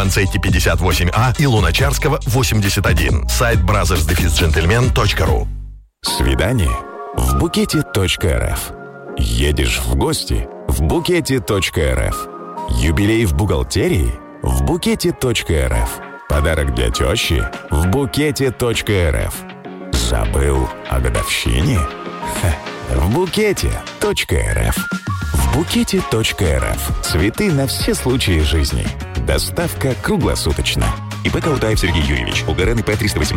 Иван-Цейки 58А и Луначарского 81. Сайт brothers-gentlemen.ru. Свидание в букете.рф. Едешь в гости в букете.рф. Юбилей в бухгалтерии в букете.рф. Подарок для тещи в букете.рф. Забыл о годовщине? В букете.рф. В букете.рф. Цветы на все случаи жизни. Доставка круглосуточно. ИП Каутаев Сергей Юрьевич. УГРН ИП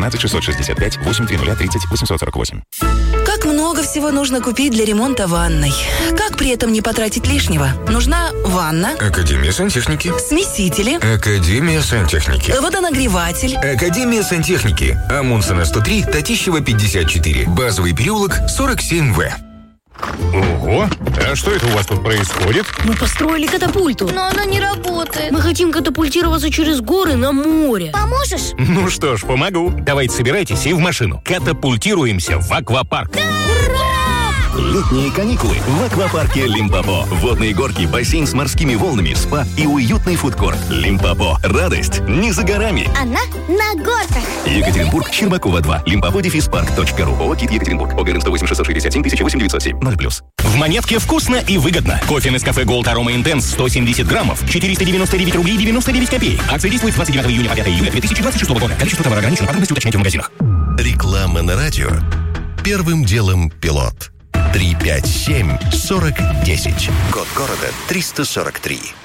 318-665-830-30-848. Как много всего нужно купить для ремонта ванной. Как при этом не потратить лишнего? Нужна ванна. Академия сантехники. Смесители. Академия сантехники. Водонагреватель. Академия сантехники. Амундсена 103, Татищева 54. Базовый переулок 47В. Ого! А что это у вас тут происходит? Мы построили катапульту. Но она не работает. Мы хотим катапультироваться через горы на море. Поможешь? Ну что ж, помогу. Давайте собирайтесь и в машину. Катапультируемся в аквапарк. Летние каникулы в аквапарке Лимпопо. Водные горки, бассейн с морскими волнами, спа и уютный фудкорт. Лимпопо. Радость не за горами. Она на горках. Екатеринбург, Щербакова 2. Limpopo-park.ru. ООО «КИТ Екатеринбург». ОГРН 108 667 08907 0+. В Монетке вкусно и выгодно. Кофе Нескафе Голд Арома Интенс 170 граммов. 499 рублей 99 копеек. Акция действует с 29 июня по 5 июля 2026 года. Количество товара ограничено. Подробности уточняйте в магазинах. Реклама на радио. Первым делом пилот. 357-4010. Код города 343.